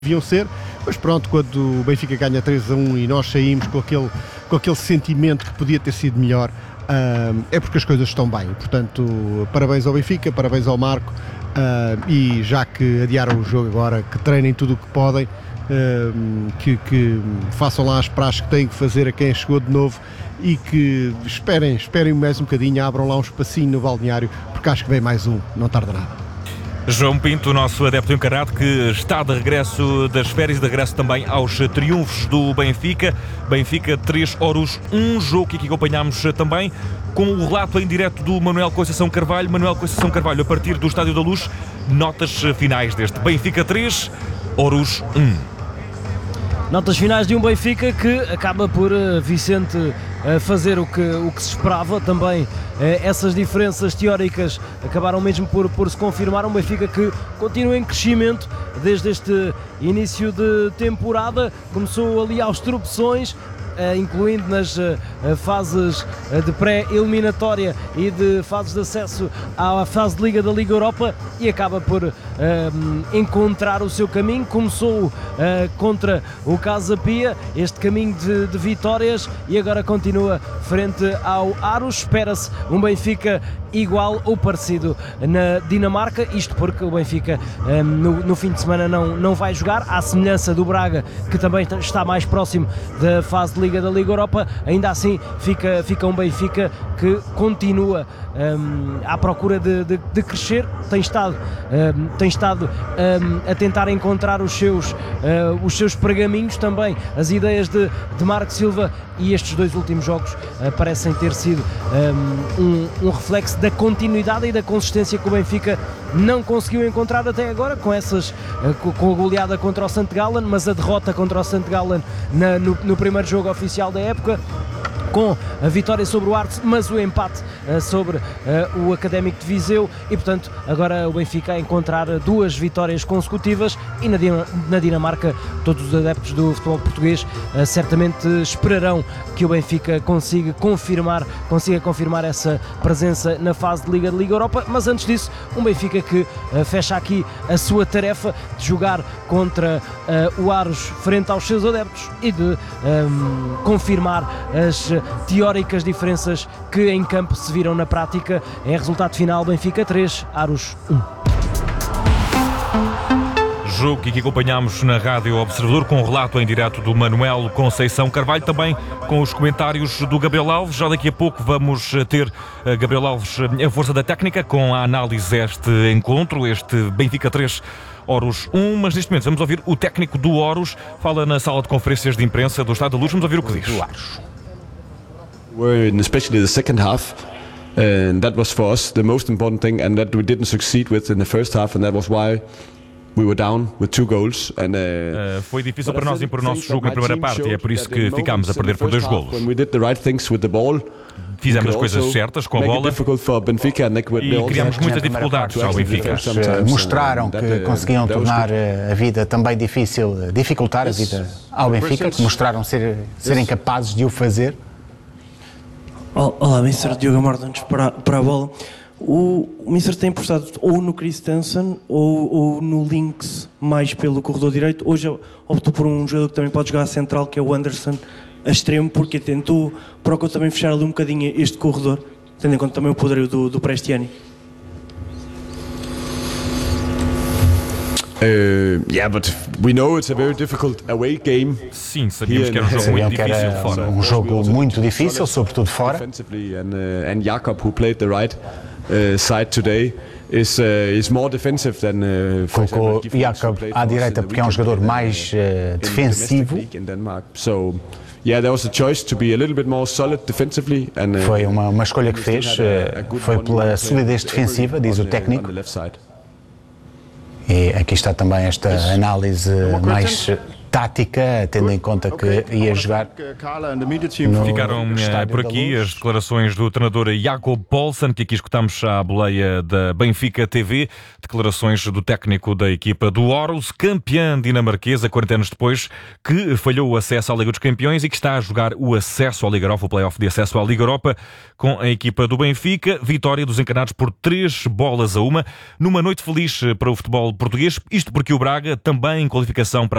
deviam ser, mas pronto, quando o Benfica ganha 3-1 e nós saímos com aquele sentimento que podia ter sido melhor, é porque as coisas estão bem. Portanto, parabéns ao Benfica, parabéns ao Marco, e já que adiaram o jogo agora, que treinem tudo o que podem, que façam lá as praxes que têm que fazer a quem chegou de novo e que esperem mais um bocadinho, abram lá um espacinho no balneário, porque acho que vem mais um, não tarda nada. João Pinto, nosso adepto encarado, que está de regresso das férias, de regresso também aos triunfos do Benfica. Benfica 3, Orus 1, jogo que aqui acompanhámos também, com o relato em direto do Manuel Conceição Carvalho. Manuel Conceição Carvalho, a partir do Estádio da Luz, notas finais deste Benfica 3, Orus 1. Notas finais de um Benfica que acaba por, Vicente, fazer o que se esperava. Também essas diferenças teóricas acabaram mesmo por se confirmar. Um Benfica que continua em crescimento desde este início de temporada. Começou ali aos tropeções, incluindo nas fases de pré-eliminatória e de fases de acesso à fase de Liga da Liga Europa, e acaba por encontrar o seu caminho. Começou contra o Casa Pia, este caminho de vitórias, e agora continua frente ao Aros. Espera-se um Benfica igual ou parecido na Dinamarca, isto porque o Benfica no fim de semana não vai jogar, à semelhança do Braga, que também está mais próximo da fase de Liga da Liga Europa. Ainda assim fica um Benfica que continua à procura de crescer, tem estado a tentar encontrar os seus pergaminhos, também as ideias de Marco Silva, e estes dois últimos jogos parecem ter sido um reflexo da continuidade e da consistência que o Benfica não conseguiu encontrar até agora, com a goleada contra o St. Gallen, mas a derrota contra o St. Gallen no primeiro jogo oficial da época, com a vitória sobre o Arts, mas o empate sobre o Académico de Viseu, e portanto agora o Benfica a encontrar duas vitórias consecutivas. E na Dinamarca todos os adeptos do futebol português certamente esperarão que o Benfica consiga confirmar essa presença na fase de Liga Europa. Mas antes disso, um Benfica que fecha aqui a sua tarefa de jogar contra o Aros frente aos seus adeptos e de confirmar as teóricas diferenças que em campo se viram na prática. É resultado final: Benfica 3, Aros 1. Jogo que aqui acompanhámos na Rádio Observador, com o relato em direto do Manuel Conceição Carvalho, também com os comentários do Gabriel Alves. Já daqui a pouco vamos ter Gabriel Alves, a força da técnica, com a análise deste encontro, este Benfica 3, Orus 1, mas neste momento vamos ouvir o técnico do Orus, fala na sala de conferências de imprensa do Estádio da Luz. Vamos ouvir o que diz. Were in especially the second half, and that was for us the most important thing, and that we didn't succeed with in the first half, and that was why we were down with 2 goals. And foi difícil para nós impor o nosso jogo na primeira parte, e é por isso que ficámos a perder por 2 golos. When we did the right things with the ball, fizemos as coisas certas com a bola e criamos muitas dificuldades ao Benfica. Mostraram que conseguiam tornar a vida também difícil, dificultar a vida ao Benfica, que mostraram serem capazes de o fazer. Olá, Mr. Diogo Amor-Dantes para a bola. O Mr. tem apostado ou no Christensen ou no Lynx mais pelo corredor direito. Hoje optou por um jogador que também pode jogar a central, que é o Anderson, a extremo, porque procurou também fechar ali um bocadinho este corredor, tendo em conta também o poderio do Prestiani. Yeah, but we know it's a very difficult away game. Sim, sabíamos que era um jogo muito difícil fora. Um jogo muito difícil, sobretudo fora. And Jakob, who played the right side today, is more defensive than colocou Jakob à direita porque é um jogador mais defensivo. So yeah, there was a choice to be a little bit more solid defensively, and foi uma escolha que fez, foi pela solidez defensiva, diz o técnico. E aqui está também esta análise mais tática, tendo em conta que ia jogar no Ficaram Estádio por da aqui Luz. as declarações do treinador Jakob Poulsen, que aqui escutamos à boleia da Benfica TV, declarações do técnico da equipa do Aarhus, campeã dinamarquesa, 40 anos depois, que falhou o acesso à Liga dos Campeões e que está a jogar o acesso à Liga Europa, o play-off de acesso à Liga Europa, com a equipa do Benfica. Vitória dos encanados por 3-1, numa noite feliz para o futebol português, isto porque o Braga, também em qualificação para